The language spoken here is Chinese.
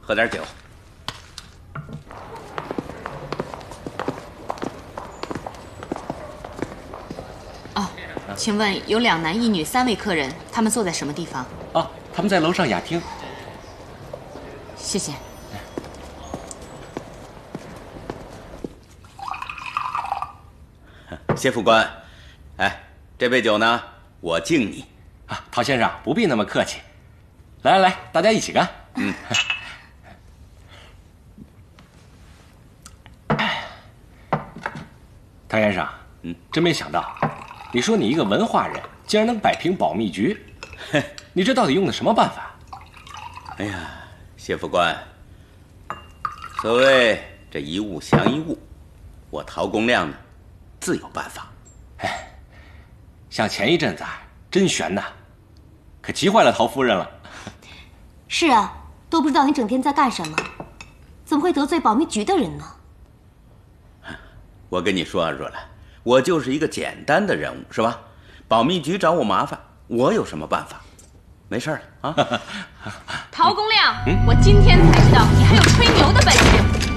喝点酒。 哦，请问有2男1女3位客人，他们坐在什么地方？ 哦，他们在楼上雅厅。 谢谢。 谢副官，哎，这杯酒呢，我敬你。 啊，陶先生不必那么客气。来来来，大家一起干。 嗯。 陶先生，真没想到，你说你一个文化人，竟然能摆平保密局，你这到底用的什么办法？ 哎呀，谢副官，所谓这一物降一物，我陶公亮呢，自有办法。 哎，像前一阵子真悬呐，可急坏了陶夫人了。 是啊，都不知道你整天在干什么，怎么会得罪保密局的人呢？ 我跟你说啊，若兰，我就是一个简单的人物，是吧？保密局找我麻烦，我有什么办法？没事了啊。 陶公亮，我今天才知道你还有吹牛的本事。